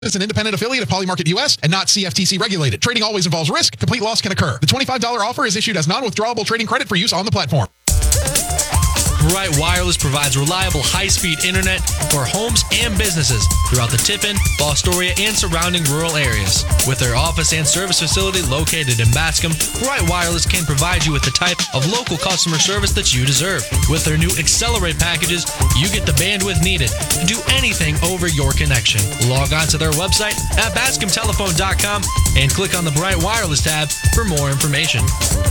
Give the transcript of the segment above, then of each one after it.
It's an independent affiliate of Polymarket US and not CFTC regulated. Trading always involves risk. Complete loss can occur. The $25 offer is issued as non-withdrawable trading credit for use on the platform. Bright Wireless provides reliable high-speed internet for homes and businesses throughout the Tiffin, Fostoria, and surrounding rural areas. With their office and service facility located in Bascom, Bright Wireless can provide you with the type of local customer service that you deserve. With their new Accelerate packages, you get the bandwidth needed to do anything over your connection. Log on to their website at bascomtelephone.com and click on the Bright Wireless tab for more information.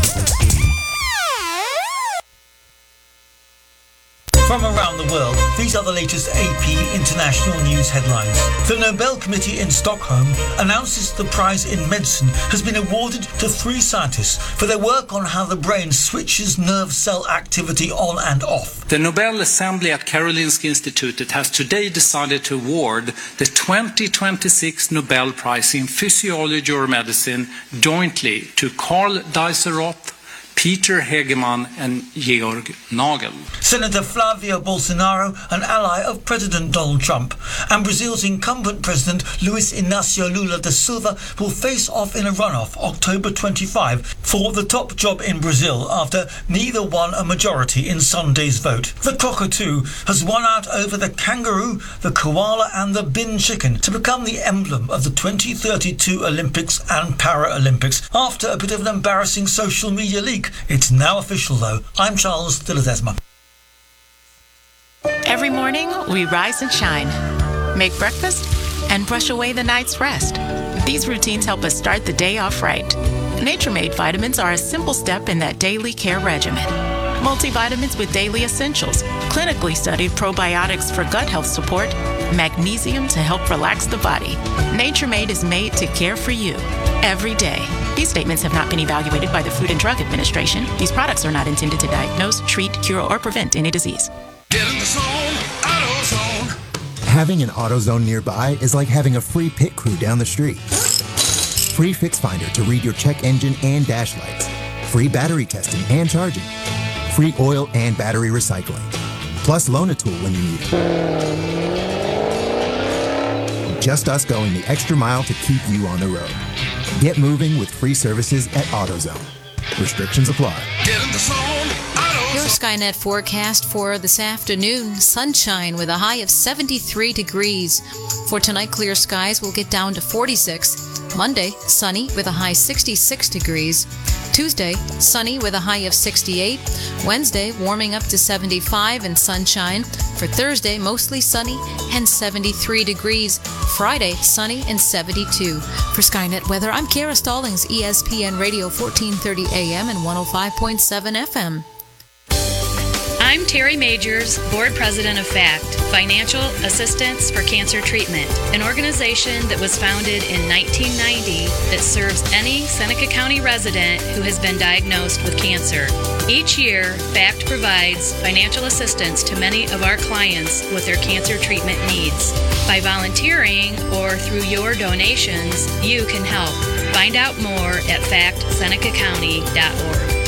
From around the world, these are the latest AP International News headlines. The Nobel Committee in Stockholm announces the prize in medicine has been awarded to 3 scientists for their work on how the brain switches nerve cell activity on and off. The Nobel Assembly at Karolinska Institutet has today decided to award the 2026 Nobel Prize in Physiology or Medicine jointly to Carl Dijsselroth, Peter Hegeman and Georg Nagel. Senator Flavio Bolsonaro, an ally of President Donald Trump, and Brazil's incumbent president Luiz Inácio Lula da Silva will face off in a runoff October 25 for the top job in Brazil after neither won a majority in Sunday's vote. The cockatoo has won out over the kangaroo, the koala and the bin chicken to become the emblem of the 2032 Olympics and Paralympics after a bit of an embarrassing social media leak. It's now official, though. I'm Charles de Ledesma. Every morning, we rise and shine, make breakfast, and brush away the night's rest. These routines help us start the day off right. Nature-Made vitamins are a simple step in that daily care regimen. Multivitamins with daily essentials, clinically studied probiotics for gut health support, magnesium to help relax the body. Nature-Made is made to care for you every day. These statements have not been evaluated by the Food and Drug Administration. These products are not intended to diagnose, treat, cure, or prevent any disease. Get in the zone, AutoZone. Having an AutoZone nearby is like having a free pit crew down the street. Free Fix Finder to read your check engine and dash lights. Free battery testing and charging. Free oil and battery recycling. Plus loan a tool when you need it. Just us going the extra mile to keep you on the road. Get moving with free services at AutoZone. Restrictions apply. Get in the zone, AutoZone. Your Skynet forecast for this afternoon, sunshine with a high of 73 degrees. For tonight, clear skies will get down to 46. Monday, sunny with a high 66 degrees. Tuesday, sunny with a high of 68. Wednesday, warming up to 75 and sunshine. For Thursday, mostly sunny and 73 degrees. Friday, sunny and 72. For Skynet Weather, I'm Kara Stallings, ESPN Radio 1430 AM and 105.7 FM. I'm Terry Majors, Board President of FACT, Financial Assistance for Cancer Treatment, an organization that was founded in 1990 that serves any Seneca County resident who has been diagnosed with cancer. Each year, FACT provides financial assistance to many of our clients with their cancer treatment needs. By volunteering or through your donations, you can help. Find out more at factsenecacounty.org.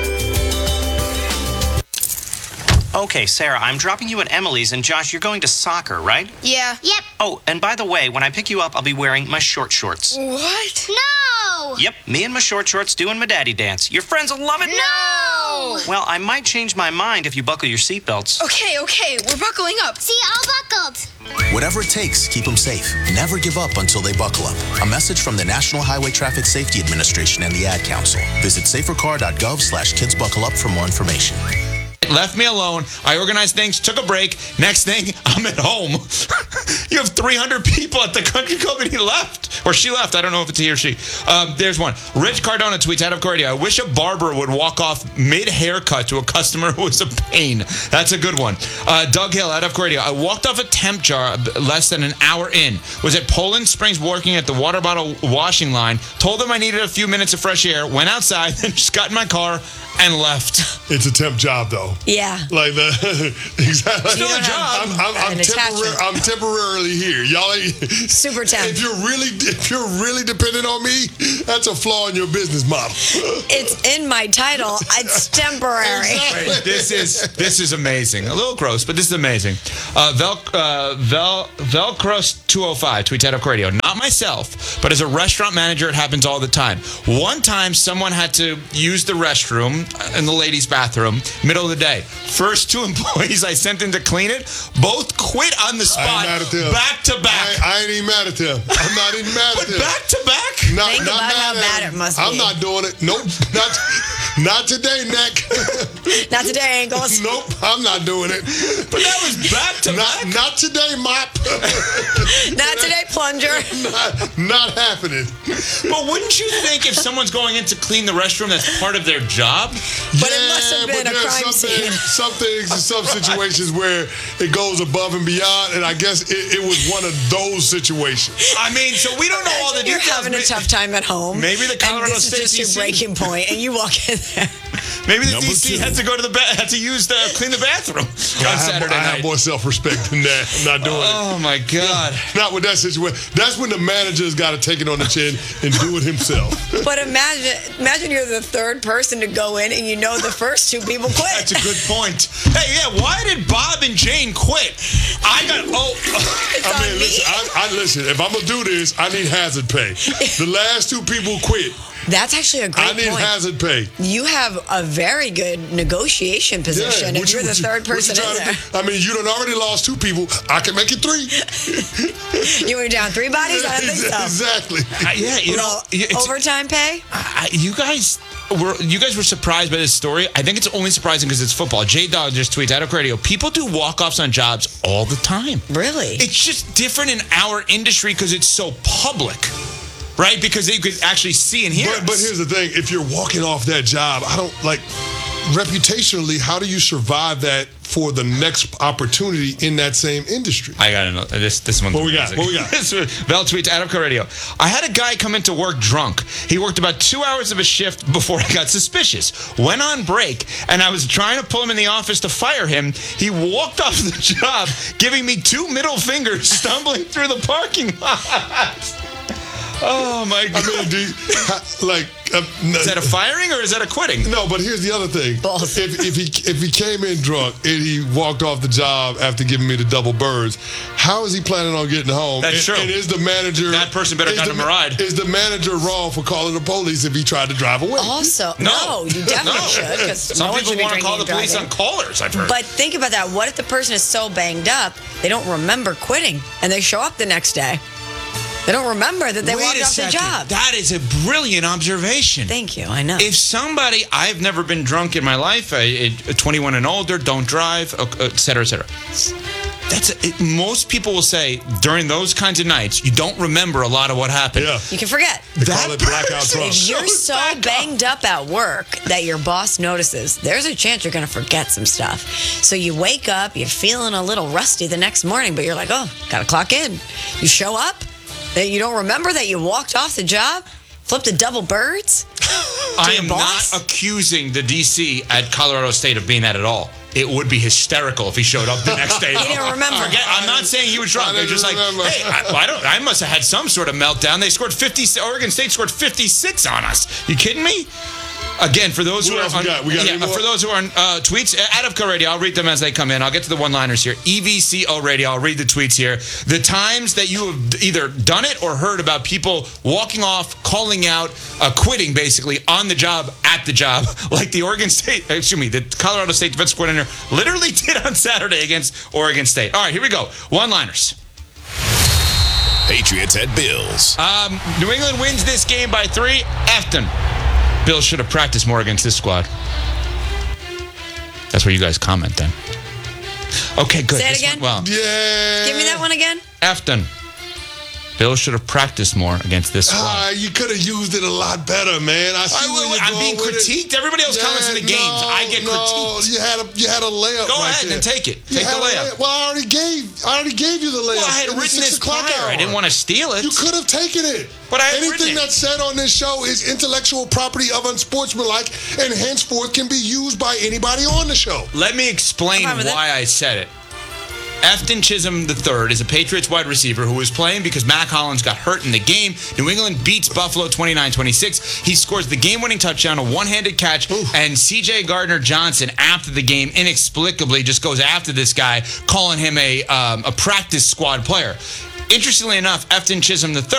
Okay, Sarah, I'm dropping you at Emily's, and Josh, you're going to soccer, right? Yeah. Yep. Oh, and by the way, when I pick you up, I'll be wearing my short shorts. What? No! Yep, me and my short shorts doing my daddy dance. Your friends will love it. No! Well, I might change my mind if you buckle your seatbelts. Okay, we're buckling up. See, all buckled. Whatever it takes, keep them safe. Never give up until they buckle up. A message from the National Highway Traffic Safety Administration and the Ad Council. Visit safercar.gov/kidsbuckleup for more information. Left me alone. I organized things, took a break. Next thing, I'm at home. You have 300 people at the country club and he left. Or she left. I don't know if it's he or she. There's one. Rich Cardona tweets out of Cordia, I wish a barber would walk off mid-haircut to a customer who was a pain. That's a good one. Doug Hill out of Cordia, I walked off a temp job less than an hour in. Was at Poland Springs working at the water bottle washing line. Told them I needed a few minutes of fresh air. Went outside and just got in my car and left. It's a temp job, though. Yeah. Like exactly. Still a job. I'm temporarily here. Y'all ain't super temp. If you're really dependent on me, that's a flaw in your business model. It's in my title. It's temporary. Exactly. Right, this is amazing. A little gross, but this is amazing. Velcros 205 tweets Head Up Radio. Not myself, but as a restaurant manager, it happens all the time. One time, someone had to use the restroom in the ladies' bathroom, middle of the day. First two employees I sent in to clean it, both quit on the spot, back to back. I ain't even mad at them. I'm not even mad at them. Back to back? Think about how bad it must be. I'm not doing it. Nope. Not today, neck. Not today, ankles. Nope, I'm not doing it. But that was back to back. Not today, mop. Not today, plunger. Not happening. But wouldn't you think if someone's going in to clean the restroom, that's part of their job? But it must have been a crime scene. Some things, some situations where it goes above and beyond, and I guess it was one of those situations. I mean, so we don't know all the details. You're having a tough time at home. Maybe the Colorado and this State is just DC. your breaking point, and you walk in there. Maybe the DC had to go to had to use clean the bathroom on Saturday night. I have more self-respect than that. I'm not doing it. Oh my God! Not with that situation. That's when the manager's got to take it on the chin and do it himself. But imagine you're the third person to go in, and you know the first two people quit. That's a good point. Hey, yeah. Why did Bob and Jane quit? Listen. If I'm gonna do this, I need hazard pay. The last two people quit. That's actually a great point. I need hazard pay. You have a very good negotiation position if you're the third person in there. I mean, you done already lost two people. I can make it three. You were down three bodies? I don't think so. Exactly. Overtime pay? You guys were surprised by this story. I think it's only surprising because it's football. J-Dog just tweets out of radio. People do walk-offs on jobs all the time. Really? It's just different in our industry because it's so public. Right? Because you could actually see and hear. But here's the thing. If you're walking off that job, reputationally, how do you survive that for the next opportunity in that same industry? I gotta know this one. What we got? Val tweets Adam Radio. I had a guy come into work drunk. He worked about 2 hours of a shift before I got suspicious. Went on break, and I was trying to pull him in the office to fire him. He walked off the job, giving me 2 middle fingers, stumbling through the parking lot. Oh my God! I mean, is that a firing or is that a quitting? No, but here's the other thing. Both. If he came in drunk and he walked off the job after giving me the double birds, how is he planning on getting home? That's true. And is the manager that person better got him a ride? Is the manager wrong for calling the police if he tried to drive away? Also, no, you definitely should. Because some people want to call the police on callers. I've heard. But think about that. What if the person is so banged up they don't remember quitting and they show up the next day? They don't remember that they walked off the job. That is a brilliant observation. Thank you. I know. If somebody, I've never been drunk in my life, 21 and older, don't drive, et cetera, et cetera. Most people will say during those kinds of nights, you don't remember a lot of what happened. Yeah. You can forget. They call it blackout drunk. If you're so banged up at work that your boss notices, there's a chance you're going to forget some stuff. So you wake up, you're feeling a little rusty the next morning, but you're like, oh, got to clock in. You show up. That you don't remember that you walked off the job, flipped the double birds? I am not accusing the DC at Colorado State of being that at all. It would be hysterical if he showed up the next day. He didn't remember. I'm not saying he was drunk. They're just like, hey, I must have had some sort of meltdown. They scored 50. Oregon State scored 56 on us. You kidding me? Again, for those who are on tweets, Adavco Radio, I'll read them as they come in. I'll get to the one-liners here. EVCO Radio, I'll read the tweets here. The times that you have either done it or heard about people walking off, calling out, quitting basically on the job, at the job, like the the Colorado State defensive coordinator literally did on Saturday against Oregon State. All right, here we go. One-liners. Patriots at Bills. New England wins this game by 3. Afton. Bills should have practiced more against this squad. That's where you guys comment then. Okay, good. Say it again? Yeah. Give me that one again. Afton. Bill should have practiced more against this squad. You could have used it a lot better, man. I'm being critiqued. Everybody else comments in the games. I get critiqued. You had a layup. Go right ahead there. and take it. Take the layup. Well, I already gave you the layup. Well, I had written this prior. I didn't want to steal it. You could have taken it. But anything that's said on this show is intellectual property of unsportsmanlike, and henceforth can be used by anybody on the show. Let me explain why I said it. Efton Chisholm III is a Patriots wide receiver who was playing because Mac Hollins got hurt in the game. New England beats Buffalo 29-26. He scores the game-winning touchdown, a one-handed catch, and C.J. Gardner-Johnson, after the game, inexplicably just goes after this guy, calling him a practice squad player. Interestingly enough, Efton Chisholm III